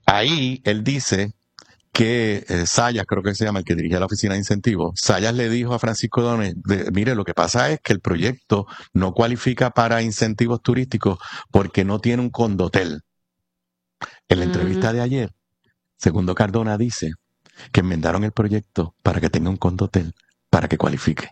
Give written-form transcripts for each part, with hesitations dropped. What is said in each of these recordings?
ahí él dice que Zayas, creo que se llama, el que dirige la oficina de incentivos, Zayas le dijo a Francisco Donés, mire, lo que pasa es que el proyecto no cualifica para incentivos turísticos porque no tiene un condotel. En la entrevista de ayer, Segundo Cardona dice que enmendaron el proyecto para que tenga un condotel, para que cualifique.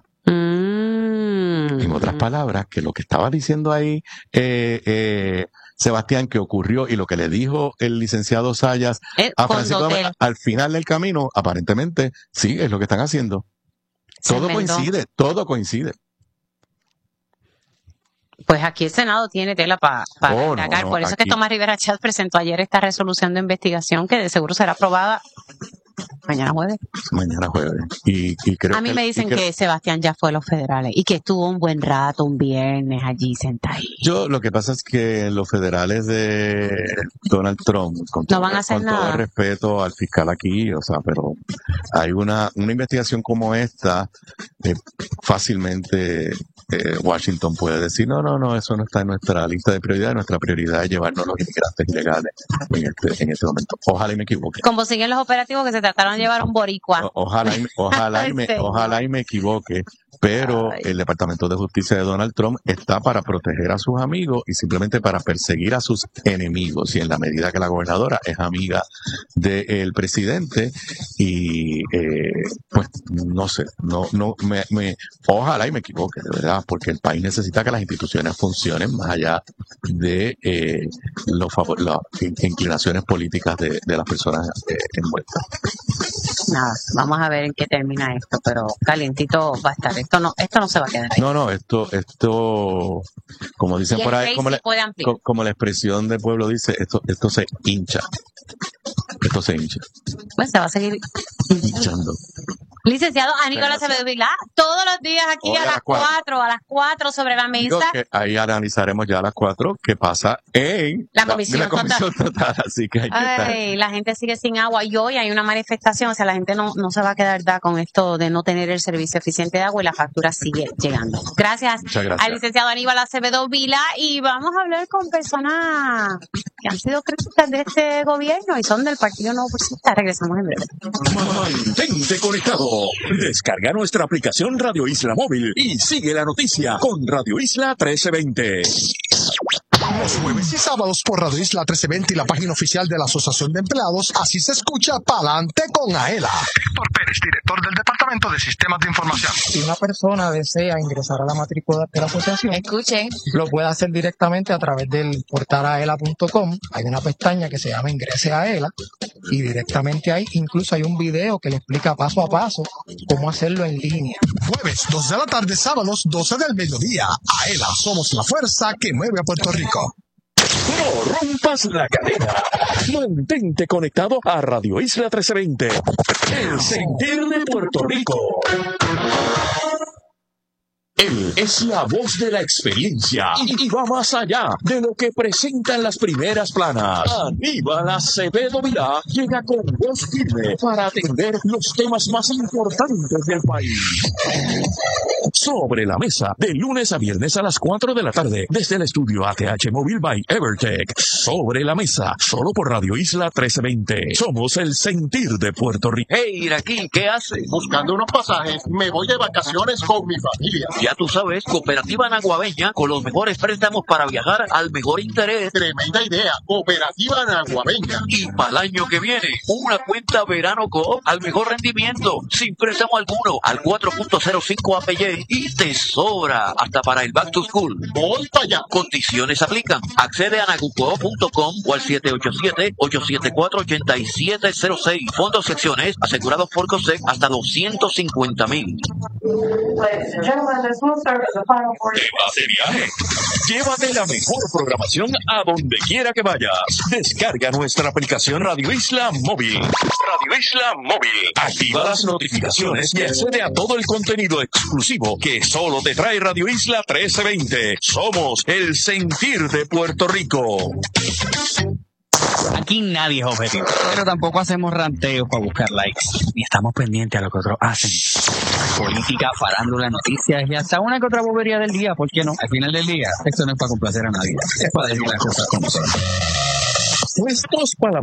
En otras palabras, que lo que estaba diciendo ahí Sebastián, que ocurrió, y lo que le dijo el licenciado Zayas a Francisco Donés al final del camino, aparentemente, sí, es lo que están haciendo. Todo coincide. Pues aquí el Senado tiene tela para atacar. Por eso es que Tomás Rivera Chatz presentó ayer esta resolución de investigación que de seguro será aprobada mañana jueves. Y creo a mí me dicen que Sebastián ya fue a los federales y que estuvo un buen rato, un viernes allí sentado. Lo que pasa es que los federales de Donald Trump, con no van a hacer nada. Todo el respeto al fiscal aquí, pero hay una investigación como esta, fácilmente Washington puede decir, no, eso no está en nuestra lista de prioridades. Nuestra prioridad es llevarnos a los inmigrantes ilegales en este momento. Ojalá y me equivoque. Como siguen los operativos que se trataron de llevar un boricua. Ojalá y me equivoque, pero el Departamento de Justicia de Donald Trump está para proteger a sus amigos y simplemente para perseguir a sus enemigos. Y en la medida que la gobernadora es amiga del presidente y pues no sé, ojalá y me equivoque, de verdad, porque el país necesita que las instituciones funcionen más allá de las inclinaciones políticas de las personas envueltas. Nada, vamos a ver en qué termina esto, pero calientito va a estar. Esto no se va a quedar ahí. No, esto, como dicen por ahí, como la expresión del pueblo dice, esto se hincha. Esto se hincha. Pues se va a seguir hinchando. Licenciado Aníbal Acevedo Vilá, todos los días aquí hoy a las 4 sobre la mesa. Digo que ahí analizaremos ya a las 4 qué pasa en la comisión total. Así que hay que estar. La gente sigue sin agua y hoy hay una manifestación, o sea, la gente no se va a quedar con esto de no tener el servicio eficiente de agua y la factura sigue llegando. Gracias al licenciado Aníbal Acevedo Vilá y vamos a hablar con personas que han sido críticas de este gobierno y son del Partido Nuevo Progresista. Regresamos en breve. Mantente conectado. Descarga nuestra aplicación Radio Isla Móvil y sigue la noticia con Radio Isla 1320. Los jueves y sábados por Radio Isla 1320 y la página oficial de la Asociación de Empleados, así se escucha Pa'lante con Aela. Héctor Pérez, director del Departamento de Sistemas de Información. Si una persona desea ingresar a la matrícula de la asociación, escuchen, lo puede hacer directamente a través del portal aela.com. Hay una pestaña que se llama Ingrese a Aela y directamente ahí incluso hay un video que le explica paso a paso cómo hacerlo en línea. Jueves, 2 de la tarde, sábados, 12 del mediodía. Aela, somos la fuerza que mueve a Puerto Rico. No rompas la cadena. Mantente conectado a Radio Isla 1320. El sentir de Puerto Rico. Él es la voz de la experiencia y va más allá de lo que presentan las primeras planas. Aníbal Acevedo Vilá llega con voz firme para atender los temas más importantes del país. Sobre la mesa, de lunes a viernes a las 4 de la tarde, desde el estudio ATH Móvil by Evertech. Sobre la mesa, solo por Radio Isla 1320. Somos el sentir de Puerto Rico. Hey, Iraquí, ¿qué haces? Buscando unos pasajes, me voy de vacaciones con mi familia. Ya tú sabes, Cooperativa Naguabeña, con los mejores préstamos para viajar al mejor interés. Tremenda idea, Cooperativa Naguabeña. Y para el año que viene, una cuenta Verano Coop al mejor rendimiento, sin préstamo alguno, al 4.05 APY y te sobra hasta para el Back to School. Voy para allá. Condiciones aplican. Accede a nagucoop.com o al 787-874-8706. Fondos secciones asegurados por COSEC hasta $250,000. ¿Te vas de viaje? Llévate la mejor programación a donde quiera que vayas. Descarga nuestra aplicación Radio Isla Móvil. Radio Isla Móvil. Activa las notificaciones y accede a todo el contenido exclusivo que solo te trae Radio Isla 1320. Somos el sentir de Puerto Rico. Aquí nadie es objetivo, pero tampoco hacemos ranteos para buscar likes, ni estamos pendientes a lo que otros hacen. Política, farándula, noticias y hasta una que otra bobería del día, ¿por qué no? Al final del día, esto no es para complacer a nadie, es para decir las cosas como son. Puestos para